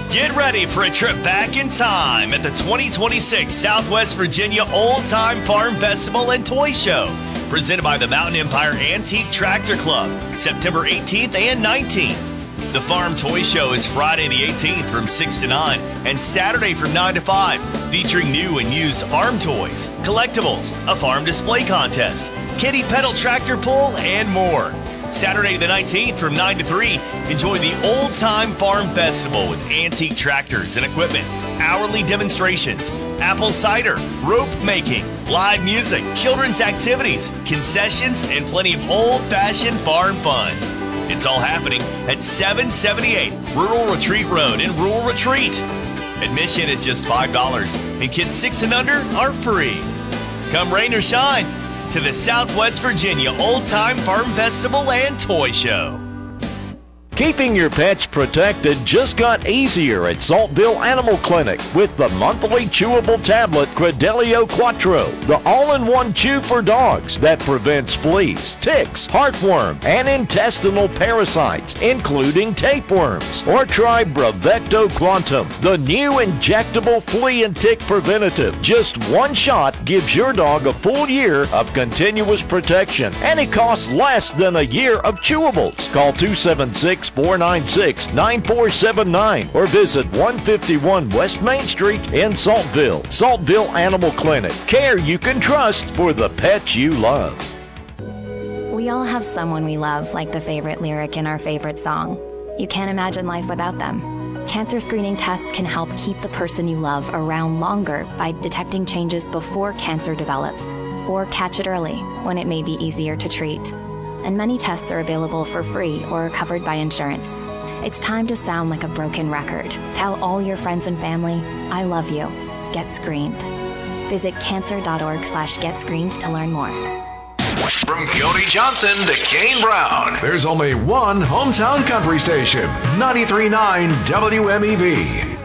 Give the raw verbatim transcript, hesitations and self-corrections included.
Get ready for a trip back in time at the twenty twenty-six Southwest Virginia Old Time Farm Festival and Toy Show, presented by the Mountain Empire Antique Tractor Club, September eighteenth and nineteenth. The Farm Toy Show is Friday the eighteenth from six to nine and Saturday from nine to five, featuring new and used farm toys, collectibles, a farm display contest, kiddie pedal tractor pull, and more. Saturday the nineteenth from nine to three, enjoy the Old Time Farm Festival with antique tractors and equipment, hourly demonstrations, apple cider, rope making, live music, children's activities, concessions, and plenty of old-fashioned farm fun. It's all happening at seven seventy-eight Rural Retreat Road in Rural Retreat. Admission is just five dollars, and kids six and under are free. Come rain or shine to the Southwest Virginia Old Time Farm Festival and Toy Show. Keeping your pets protected just got easier at Saltville Animal Clinic with the monthly chewable tablet Credelio Quattro, the all-in-one chew for dogs that prevents fleas, ticks, heartworm, and intestinal parasites, including tapeworms. Or try Bravecto Quantum, the new injectable flea and tick preventative. Just one shot gives your dog a full year of continuous protection, and it costs less than a year of chewables. Call two seven six, four nine six, nine four seven nine or visit one fifty-one West Main Street in Saltville. Saltville Animal Clinic. Care you can trust for the pets you love. We all have someone we love, like the favorite lyric in our favorite song. You can't imagine life without them. Cancer screening tests can help keep the person you love around longer by detecting changes before cancer develops, or catch it early when it may be easier to treat. And many tests are available for free or are covered by insurance. It's time to sound like a broken record. Tell all your friends and family, I love you. Get screened. Visit cancer.org slash get screened to learn more. From Cody Johnson to Kane Brown, there's only one hometown country station, ninety-three point nine W M E V.